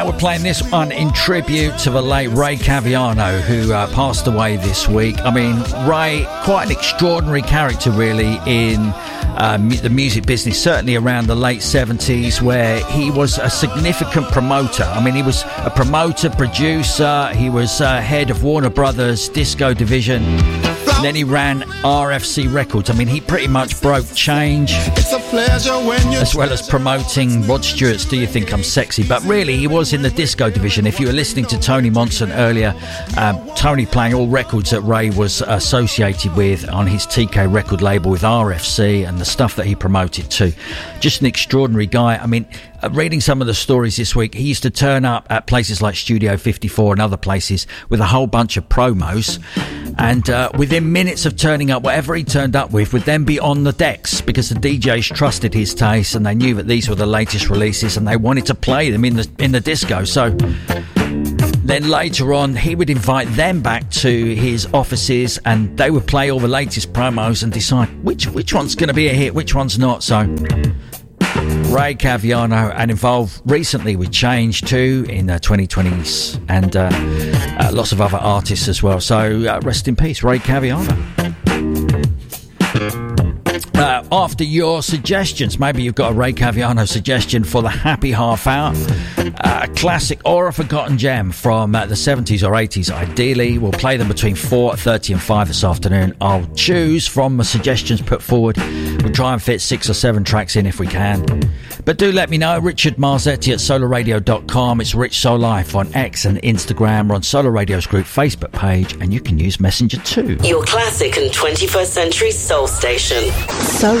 We're playing this one in tribute to the late Ray Caviano, who passed away this week. I mean, Ray, quite an extraordinary character, really, in the music business, certainly around the late 70s, where he was a significant promoter. I mean, he was a promoter, producer, he was head of Warner Brothers disco division. And then he ran RFC Records. I mean, he pretty much broke change, as well as promoting Rod Stewart's Do You Think I'm Sexy. But really, he was in the disco division. If you were listening to Tony Monson earlier, Tony playing all records that Ray was associated with on his TK record label with RFC and the stuff that he promoted too. Just an extraordinary guy. I mean, reading some of the stories this week, he used to turn up at places like Studio 54 and other places with a whole bunch of promos, and within minutes of turning up, whatever he turned up with would then be on the decks, because the DJs trusted his taste and they knew that these were the latest releases and they wanted to play them in the disco. So then later on, he would invite them back to his offices and they would play all the latest promos and decide which one's going to be a hit, which one's not. So Ray Caviano, and involved recently with Change too in the 2020s, and lots of other artists as well. So rest in peace, Ray Caviano. After your suggestions, maybe you've got a Ray Caviano suggestion for the happy half hour, a classic or a forgotten gem from the 70s or 80s. Ideally, we'll play them between 4:30 and 5 this afternoon. I'll choose from the suggestions put forward. We'll try and fit 6 or 7 tracks in if we can. But do let me know. Richard Marzetti at solarradio.com. It's Rich Soul Life on X and Instagram. We're on Solar Radio's group Facebook page, and you can use Messenger too. Your classic and 21st century soul station. Solar